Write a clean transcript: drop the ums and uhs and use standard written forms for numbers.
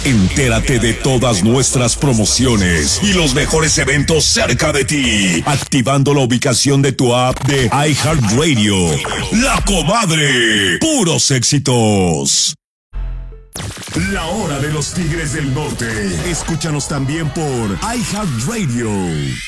Entérate de todas nuestras promociones y los mejores eventos cerca de ti, activando la ubicación de tu app de iHeartRadio. La Comadre, puros éxitos. La hora de los Tigres del Norte. Escúchanos también por iHeartRadio.